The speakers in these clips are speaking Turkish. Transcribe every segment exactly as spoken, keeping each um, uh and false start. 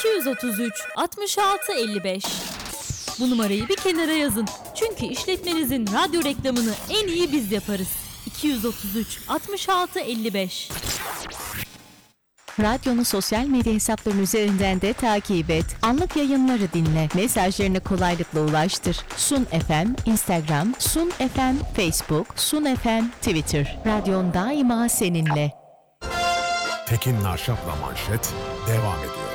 iki yüz otuz üç altmış altı elli beş. Bu numarayı bir kenara yazın. Çünkü işletmenizin radyo reklamını en iyi biz yaparız. iki yüz otuz üç altmış altı elli beş. Radyonu sosyal medya hesaplarının üzerinden de takip et. Anlık yayınları dinle. Mesajlarını kolaylıkla ulaştır. Sun F M, Instagram, Sun F M, Facebook, Sun F M, Twitter. Radyon daima seninle. Tekin Narşap'la Manşet devam ediyor.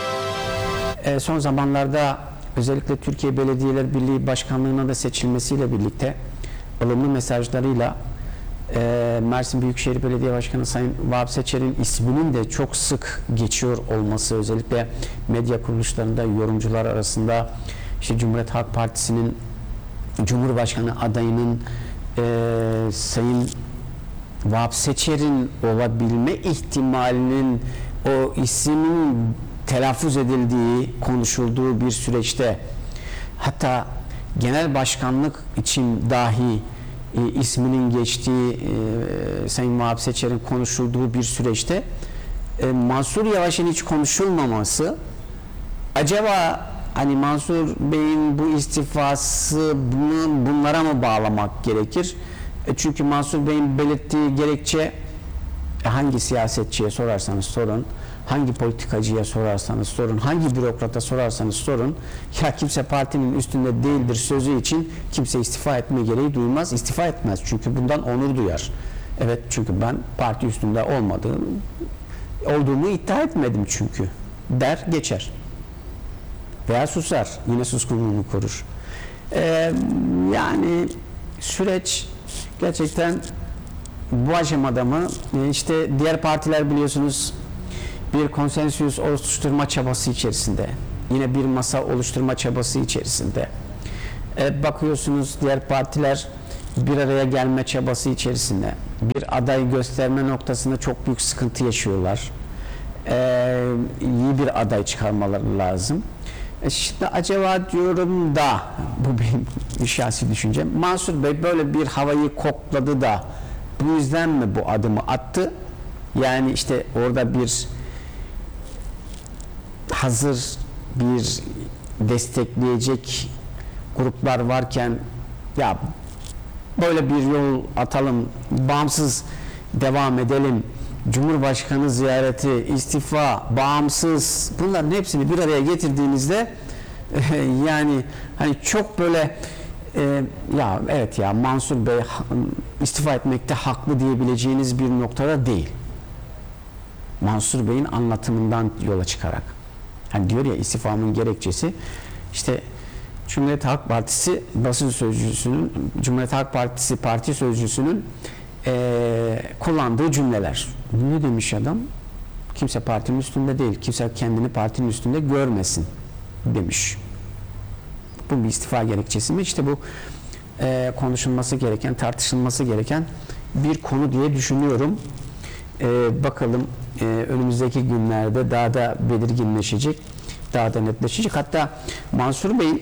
E, son zamanlarda özellikle Türkiye Belediyeler Birliği Başkanlığı'na da seçilmesiyle birlikte ılımlı mesajlarıyla e, Mersin Büyükşehir Belediye Başkanı Sayın Vahap Seçer'in isminin de çok sık geçiyor olması, özellikle medya kuruluşlarında yorumcular arasında işte Cumhuriyet Halk Partisi'nin Cumhurbaşkanı adayının e, Sayın Vahap Seçer'in olabilme ihtimalinin, o ismin telaffuz edildiği, konuşulduğu bir süreçte, hatta genel başkanlık için dahi e, isminin geçtiği e, Sayın Vahap Seçer'in konuşulduğu bir süreçte e, Mansur Yavaş'ın hiç konuşulmaması, acaba hani Mansur Bey'in bu istifası bunu, bunlara mı bağlamak gerekir? E, çünkü Mansur Bey'in belirttiği gerekçe, e, hangi siyasetçiye sorarsanız sorun, hangi politikacıya sorarsanız sorun, hangi bürokrata sorarsanız sorun, ya kimse partinin üstünde değildir sözü için kimse istifa etme gereği duymaz, istifa etmez. Çünkü bundan onur duyar. Evet, çünkü ben parti üstünde olmadığım, olduğumu iddia etmedim çünkü der geçer. Veya susar, yine suskunluğunu korur. Ee, yani süreç gerçekten bu aşamada mı? İşte diğer partiler biliyorsunuz bir konsensüs oluşturma çabası içerisinde, yine bir masa oluşturma çabası içerisinde. E, bakıyorsunuz diğer partiler bir araya gelme çabası içerisinde, bir aday gösterme noktasında çok büyük sıkıntı yaşıyorlar. E, iyi bir aday çıkarmaları lazım. E şimdi acaba diyorum da, bu benim şahsi düşüncem, Mansur Bey böyle bir havayı kokladı da bu yüzden mi bu adımı attı? Yani işte orada bir hazır bir destekleyecek gruplar varken, ya böyle bir yol atalım, bağımsız devam edelim, Cumhurbaşkanı ziyareti, istifa, bağımsız, bunların hepsini bir araya getirdiğinizde yani hani çok böyle e, ya evet ya Mansur Bey istifa etmekte haklı diyebileceğiniz bir noktada değil. Mansur Bey'in anlatımından yola çıkarak. Hani diyor ya, istifamın gerekçesi işte Cumhuriyet Halk Partisi basın sözcüsünün, Cumhuriyet Halk Partisi parti sözcüsünün e, kullandığı cümleler. Ne demiş adam? Kimse partinin üstünde değil, kimse kendini partinin üstünde görmesin demiş. Bu bir istifa gerekçesi mi? İşte bu e, konuşulması gereken, tartışılması gereken bir konu diye düşünüyorum. E, bakalım e, önümüzdeki günlerde daha da belirginleşecek, daha da netleşecek. Hatta Mansur Bey'in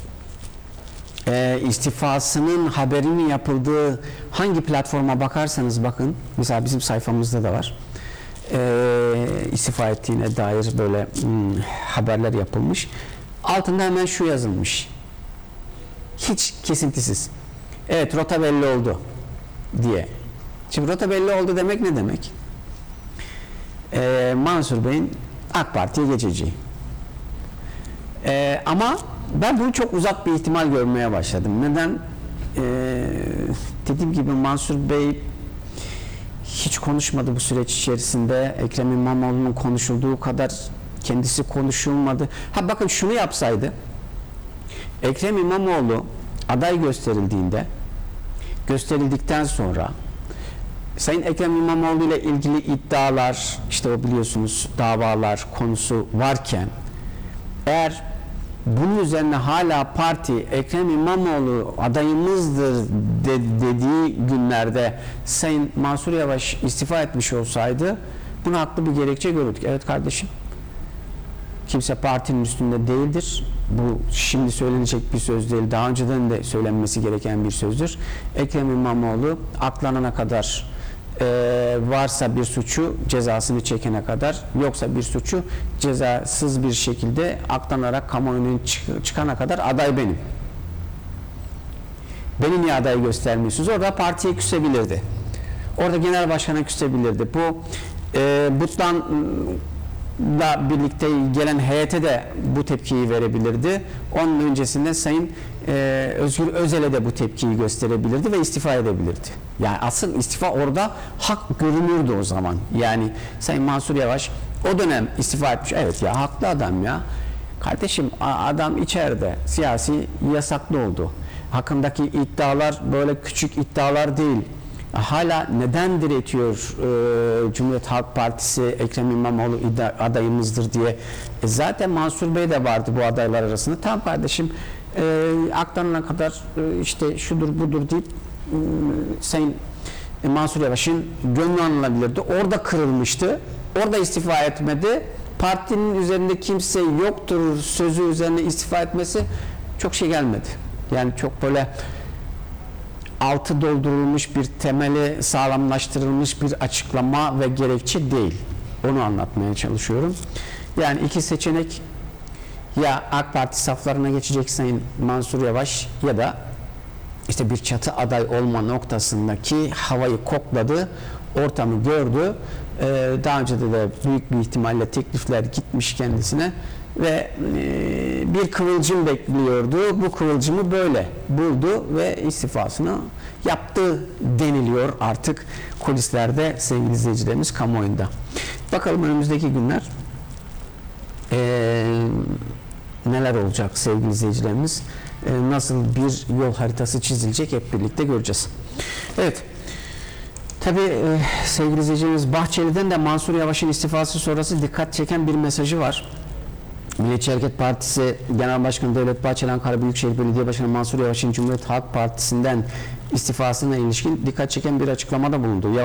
e, istifasının haberinin yapıldığı hangi platforma bakarsanız bakın, mesela bizim sayfamızda da var, e, istifa ettiğine dair böyle hmm, haberler yapılmış. Altında hemen şu yazılmış, hiç kesintisiz, evet rota belli oldu diye. Şimdi rota belli oldu demek ne demek? Ee, Mansur Bey'in AK Parti'ye geçeceği. Ee, ama ben bunu çok uzak bir ihtimal görmeye başladım. Neden? Ee, dediğim gibi Mansur Bey hiç konuşmadı bu süreç içerisinde. Ekrem İmamoğlu'nun konuşulduğu kadar kendisi konuşulmadı. Ha bakın, şunu yapsaydı, Ekrem İmamoğlu aday gösterildiğinde, gösterildikten sonra Sayın Ekrem İmamoğlu ile ilgili iddialar, işte o biliyorsunuz davalar konusu varken, eğer bunun üzerine hala parti Ekrem İmamoğlu adayımızdır de, dediği günlerde Sayın Mansur Yavaş istifa etmiş olsaydı, buna haklı bir gerekçe görürdük. Evet kardeşim, kimse partinin üstünde değildir. Bu şimdi söylenecek bir söz değil, daha önceden de söylenmesi gereken bir sözdür. Ekrem İmamoğlu aklanana kadar Ee, varsa bir suçu cezasını çekene kadar, yoksa bir suçu cezasız bir şekilde aklanarak kamuoyuna çık- çıkana kadar aday benim. Beni niye aday göstermiyorsunuz? Orada partiye küsebilirdi. Orada genel başkana küsebilirdi. Bu e, Butlan'la birlikte gelen heyete de bu tepkiyi verebilirdi. Onun öncesinde Sayın e, Özgür Özel'e de bu tepkiyi gösterebilirdi ve istifa edebilirdi. Yani asıl istifa orada hak görünürdü o zaman. Yani Sayın Mansur Yavaş o dönem istifa etmiş. Evet ya, haklı adam ya. Kardeşim, adam içeride siyasi yasaklı oldu. Hakkındaki iddialar böyle küçük iddialar değil. Hala neden diretiyor e, Cumhuriyet Halk Partisi Ekrem İmamoğlu iddia, adayımızdır diye. E, zaten Mansur Bey de vardı bu adaylar arasında. Tamam kardeşim, e, aklanana kadar e, işte şudur budur deyip e, Sayın e, Mansur Yavaş'ın gönlü alınabilirdi. Orada kırılmıştı. Orada istifa etmedi. Partinin üzerinde kimse yoktur sözü üzerine istifa etmesi çok şey gelmedi. Yani çok böyle altı doldurulmuş bir, temeli sağlamlaştırılmış bir açıklama ve gerekçe değil. Onu anlatmaya çalışıyorum. Yani iki seçenek, ya AK Parti saflarına geçecek Sayın Mansur Yavaş ya da işte bir çatı aday olma noktasındaki havayı kokladı, ortamı gördü. Ee, daha önce de, de büyük bir ihtimalle teklifler gitmiş kendisine ve e, bir kıvılcım bekliyordu. Bu kıvılcımı böyle buldu ve istifasını yaptı deniliyor artık kulislerde sevgili izleyicilerimiz, kamuoyunda. Bakalım önümüzdeki günler e, neler olacak sevgili izleyicilerimiz, e, nasıl bir yol haritası çizilecek hep birlikte göreceğiz. Evet. Tabii e, sevgili izleyicilerimiz, Bahçeli'den de Mansur Yavaş'ın istifası sonrası dikkat çeken bir mesajı var. Milliyetçi Hareket Partisi Genel Başkanı Devlet Bahçeli, Ankara Büyükşehir Belediye Başkanı Mansur Yavaş'ın Cumhuriyet Halk Partisi'nden istifasına ilişkin dikkat çeken bir açıklamada bulundu.